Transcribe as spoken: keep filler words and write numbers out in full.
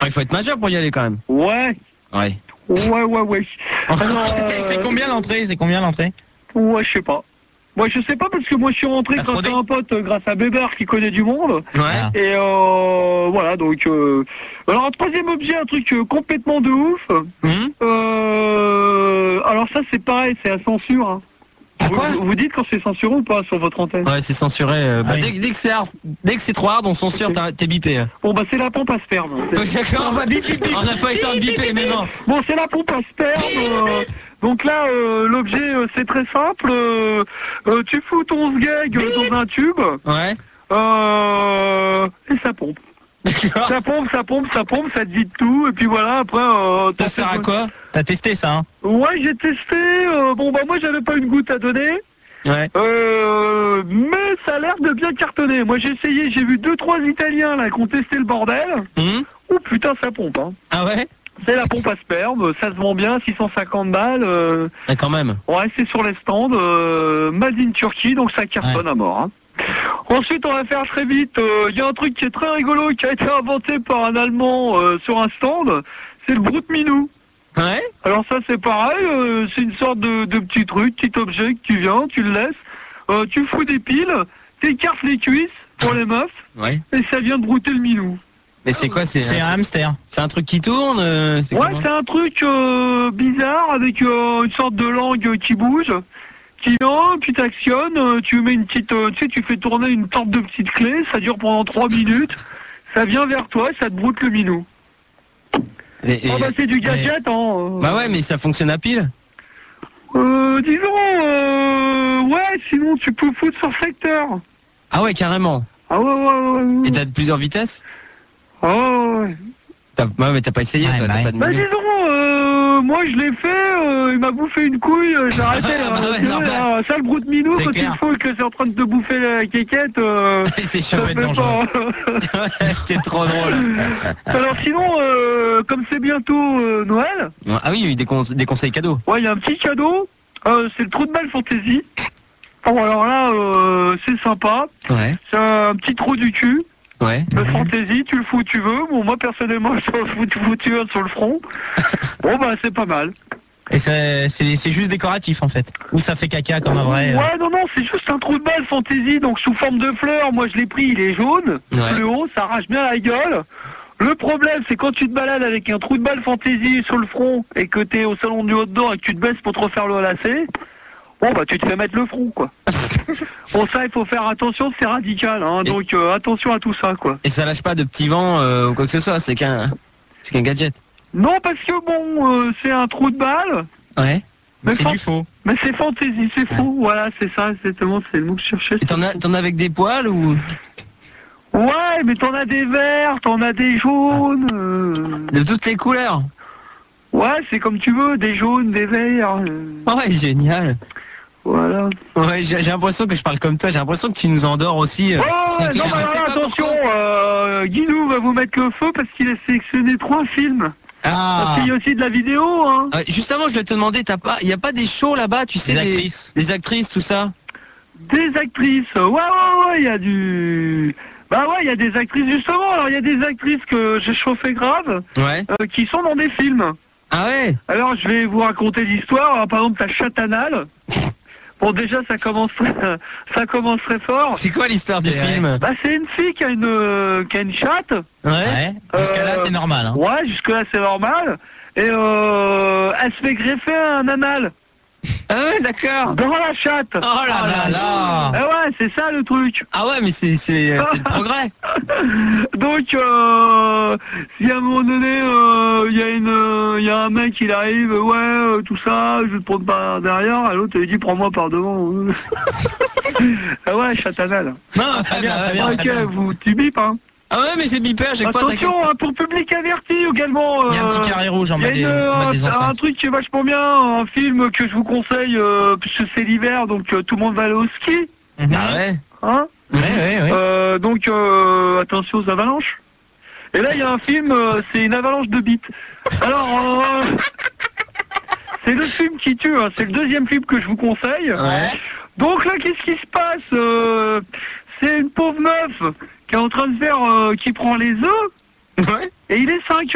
il faut être majeur pour y aller quand même. Ouais. Ouais. Ouais, ouais, ouais. Alors, euh... C'est combien l'entrée C'est combien l'entrée Ouais, je sais pas. Moi, je sais pas parce que moi, je suis rentré T'as grâce fraudé à un pote, euh, grâce à Bébert qui connaît du monde. Ouais. Et euh, voilà, donc... Euh... Alors, un troisième objet, un truc euh, complètement de ouf. Hum Euh... Alors ça, c'est pareil, c'est à censure. Hein. À Vous, quoi vous dites quand c'est censuré ou pas sur votre antenne? Ouais, c'est censuré. euh, bah, Ah oui. dès, dès que c'est hard, dès que c'est trop hard, on censure, Ok. t'as- t'es bipé. hein. Bon, bah, c'est la pompe à sperme. D'accord. On va bip, bip, bip. On a pas été en bipé, mais non. Bon, c'est la pompe à sperme. euh, donc là, euh, l'objet, euh, c'est très simple. Euh, euh, tu fous ton sgeg euh, dans un tube Ouais. euh, et ça pompe. D'accord. Ça pompe, ça pompe, ça pompe, ça te vide tout. Et puis voilà, après... Euh, Ça t'as sert fait- à quoi? T'as testé ça, hein? Ouais, j'ai testé. euh, bon, bah moi, j'avais pas une goutte à donner. Ouais. Euh, mais ça a l'air de bien cartonner. Moi, j'ai essayé, j'ai vu deux, trois Italiens là qui ont testé le bordel. Hum Oh putain, ça pompe, hein. Ah ouais? C'est la pompe à sperme, ça se vend bien, six cent cinquante balles. Euh, Ah, quand même. ouais, c'est sur les stands, euh, made in Turquie, donc ça cartonne Ouais. à mort. Hein. Ensuite, on va faire très vite. Il y a un truc qui est très rigolo, qui a été inventé par un Allemand euh, sur un stand. C'est le Brute Minou. Ouais. Alors ça, c'est pareil. euh, c'est une sorte de, de petit truc, petit objet que tu viens, tu le laisses. Euh, tu fous des piles, t'écartes les cuisses pour les meufs, Ouais. et ça vient de brouter le minou. Mais c'est quoi? C'est C'est un un, hamster. c'est un truc qui tourne? euh, c'est Ouais, comment c'est un truc euh, bizarre avec euh, une sorte de langue qui bouge, qui vient, puis t'actionnes, euh, tu mets une petite, euh, tu sais, tu fais tourner une sorte de petite clé, ça dure pendant trois minutes, ça vient vers toi, ça te broute le minou. Et- et- Ah bah c'est du gadget, hein. euh. Bah ouais, mais ça fonctionne à pile. Euh, disons, euh, ouais, sinon tu peux foutre sur secteur. Ah ouais, carrément. Ah ouais, ouais, ouais, ouais. Et t'as plusieurs vitesses? Ah ouais, ouais. T'as- Ouais, mais t'as pas essayé, Ouais, toi, bah t'as ouais. pas de Bah moulin. disons, euh, moi je l'ai fait, euh, il m'a bouffé une couille, euh, j'ai arrêté. Ah, bah là, ouais, tu sais, normal. là, ça le brute minou, C'est quand clair. il faut que c'est en train de te bouffer la quéquette, euh, C'est ça chaud. peut fait être dangereux. pas. Ouais, c'est trop drôle. Alors sinon, euh, comme c'est bientôt euh, Noël, Ah oui, il y a eu des, con- des conseils cadeaux. ouais, il y a un petit cadeau, euh, c'est le trou de balle fantaisie. Bon alors là, euh, c'est sympa, Ouais. c'est un petit trou du cul. Ouais. Le fantaisie, tu le fous où tu veux. Bon, moi personnellement, je le fous où tu veux sur le front. Bon bah c'est pas mal. Et c'est c'est- c'est juste décoratif en fait. Ou ça fait caca comme un vrai. euh. Ouais, non, non, c'est juste un trou de balle fantaisie, donc sous forme de fleurs. Moi, je l'ai pris, il est jaune, Ouais. fluo, ça arrache bien la gueule. Le problème, c'est quand tu te balades avec un trou de balle fantaisie sur le front et que t'es au salon du hot-dog et que tu te baisses pour te refaire le lacet, bon, bah, tu te fais mettre le front, quoi. Bon, ça, il faut faire attention, c'est radical, hein, Et- donc euh, attention à tout ça, quoi. Et ça lâche pas de petits vents euh, ou quoi que ce soit, c'est qu'un c'est qu'un gadget. Non, parce que bon, euh, c'est un trou de balle, Ouais. mais, C'est fan- du faux. mais c'est fantaisie, c'est fou, voilà, c'est ça, exactement, c'est le mot que je cherchais. Et t'en as, t'en as avec des poils ou Ouais, mais t'en as des verts, t'en as des jaunes. euh, de toutes les couleurs? Ouais, c'est comme tu veux, des jaunes, des verts. euh, Ah ouais, génial. Voilà. Ouais, j'ai j'ai l'impression que je parle comme toi, j'ai l'impression que tu nous endors aussi. euh. Oh, C'est ouais, clair, non, je mais sais alors, pas attention, pourquoi. euh, Guilou va vous mettre le feu parce qu'il a sélectionné trois films. Parce Ah. qu'il y a aussi de la vidéo, hein. Euh, juste avant, je vais te demander, t'as pas, y a pas des shows là-bas, tu sais, Des des actrices. des actrices, tout ça? Des actrices. Ouais, ouais, ouais, il y a du... Bah ouais, il y a des actrices, justement. Alors, il y a des actrices que j'ai chauffé grave, Ouais. euh, qui sont dans des films. Ah ouais. Alors, je vais vous raconter l'histoire. Alors, par exemple, t'as Chatanal. Bon, déjà, ça commence, ça commence très fort. C'est quoi l'histoire du C'est vrai. film? Bah, c'est une fille qui a une, euh, qui a une chatte. Ouais. Ouais. Jusqu'à là Euh, c'est normal. Hein. Ouais, jusque-là, c'est normal. Et euh, elle se fait greffer un anal Ah ouais, d'accord. dans la chatte. Oh là là là. Eh ouais, c'est ça le truc. Ah ouais, mais c'est c'est c'est le progrès. Donc, euh, si à un moment donné, euh, il y a une, euh, il y a un mec, il arrive, ouais, euh, tout ça, je vais te prendre par derrière, à l'autre, il dit, prends-moi par devant. Ah ouais, chatte anal. Non, très bien, très bien. Ok, très bien. vous, tu bipes, hein. Ah ouais, mais c'est bipé à chaque fois. Attention, hein, pour public averti également. Il y a un euh, petit carré rouge en Il y a bas des, une, en bas des un, un enceintes. truc qui est vachement bien, un film que je vous conseille, euh, puisque c'est l'hiver, donc euh, tout le monde va aller au ski, Mhm. Ah ouais. hein. Ouais, ouais, ouais. Euh, donc euh, attention aux avalanches. Et là il y a un film, euh, c'est une avalanche de bites. Alors euh, c'est le film qui tue, hein, c'est le deuxième film que je vous conseille. Ouais. Donc là qu'est-ce qui se passe euh, C'est une pauvre meuf qui est en train de faire, euh, qui prend les œufs, Ouais. et il est cinq